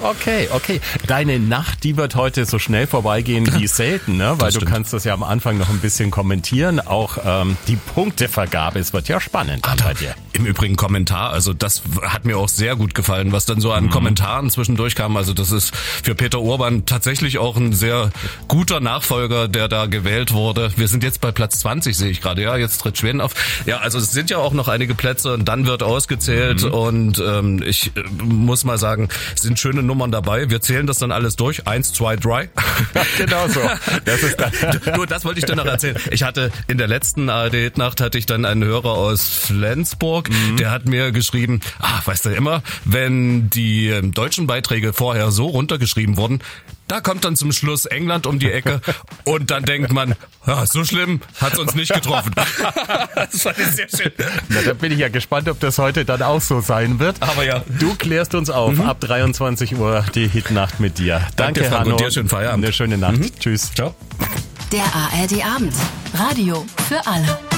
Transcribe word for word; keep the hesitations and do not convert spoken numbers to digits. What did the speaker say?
Okay, okay. Deine Nacht, die wird heute so schnell vorbeigehen wie selten, ne? Weil du kannst das ja am Anfang noch ein bisschen kommentieren. Auch ähm, die Punktevergabe, es wird ja spannend ah, bei dir. Im Übrigen Kommentar, also das hat mir auch sehr gut gefallen, was dann so an mhm. Kommentaren zwischendurch kam. Also das ist für Peter Urban tatsächlich auch ein sehr guter Nachfolger, der da gewählt wurde. Wir sind jetzt bei Platz zwanzig, sehe ich gerade. Ja, jetzt tritt Schweden auf. Ja, also es sind ja auch noch einige Plätze und dann wird ausgezählt mhm. und ähm, ich äh, muss mal sagen, es sind schöne Nummern dabei. Wir zählen das dann alles durch. Eins, zwei, drei. Genau so. Das ist dann Nur das wollte ich dir noch erzählen. Ich hatte in der letzten A R D-Nacht hatte ich dann einen Hörer aus Flensburg, mhm. der hat mir geschrieben, ach, weißt du immer, wenn die ähm, deutschen Beiträge vorher so runtergeschrieben wurden, da kommt dann zum Schluss England um die Ecke und dann denkt man, ja, so schlimm hat's uns nicht getroffen. Das fand ich sehr schön. Na, da bin ich ja gespannt, ob das heute dann auch so sein wird. Aber ja. Du klärst uns auf. Mhm. Ab dreiundzwanzig Uhr die Hitnacht mit dir. Danke, Danke Hanno. Und dir schönen Feierabend. Eine schöne Nacht. Mhm. Tschüss. Ciao. Der A R D Abend. Radio für alle.